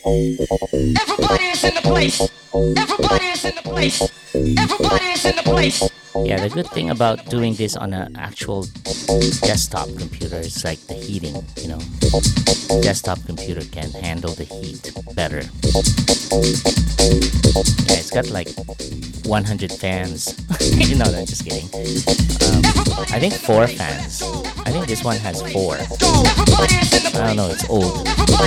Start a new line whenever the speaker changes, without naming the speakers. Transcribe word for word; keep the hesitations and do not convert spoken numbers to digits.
Everybody is in the place. Everybody is in the place. Everybody is in the place.
Yeah, the good thing about doing this on an actual desktop computer is like the heating, you know. Desktop computer can handle the heat better. Yeah, it's got like one hundred fans. No, no, just kidding. Um, I think four fans. I think this one has four. I don't know, it's old.